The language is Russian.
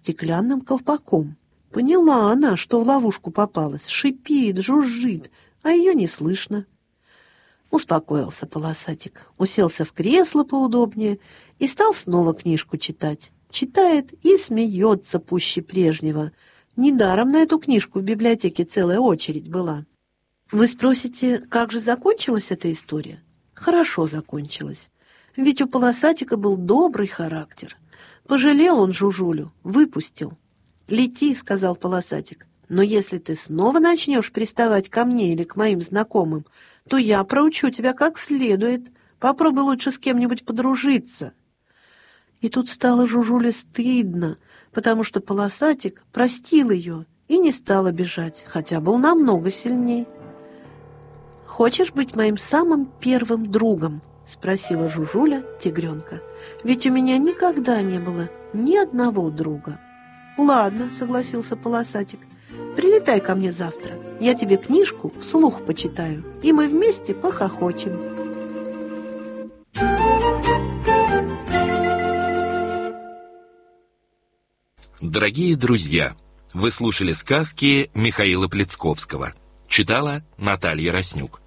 стеклянным колпаком. Поняла она, что в ловушку попалась, шипит, жужжит, а ее не слышно. Успокоился полосатик, уселся в кресло поудобнее и стал снова книжку читать. Читает и смеется пуще прежнего. Недаром на эту книжку в библиотеке целая очередь была. Вы спросите, как же закончилась эта история? Хорошо закончилась. Ведь у полосатика был добрый характер. Пожалел он Жужулю, выпустил. «Лети», — сказал полосатик, — «но если ты снова начнешь приставать ко мне или к моим знакомым, то я проучу тебя как следует. Попробуй лучше с кем-нибудь подружиться». И тут стало Жужуле стыдно, потому что полосатик простил ее и не стал обижать, хотя был намного сильней. «Хочешь быть моим самым первым другом?» — спросила Жужуля тигренка. «Ведь у меня никогда не было ни одного друга». «Ладно», — согласился полосатик, — «прилетай ко мне завтра, я тебе книжку вслух почитаю, и мы вместе похохочем». Дорогие друзья, вы слушали сказки Михаила Плецковского. Читала Наталья Роснюк.